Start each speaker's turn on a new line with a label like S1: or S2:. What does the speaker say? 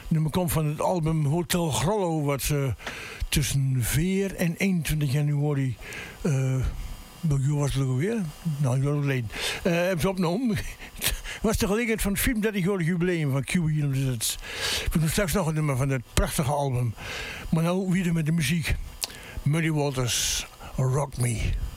S1: nummer komt van het album Hotel Grollo, wat ze tussen 4 en 21 januari... welk jaar was het ook alweer? Nou, een jaar geleden. Hebben ze opgenomen. Het was de gelegenheid van het 34-jarig jubileum van QB University. We doen straks nog een nummer van het prachtige album. Maar nou weer met de muziek. Muddy Waters, Rock Me.